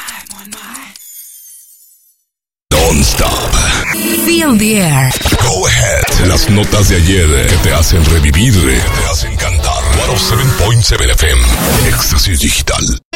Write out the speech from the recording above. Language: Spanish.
Don't stop. Feel the air. Go ahead. Las notas de ayer que te hacen revivir, que te hacen cantar. 107.7 FM. Éxtasis Digital.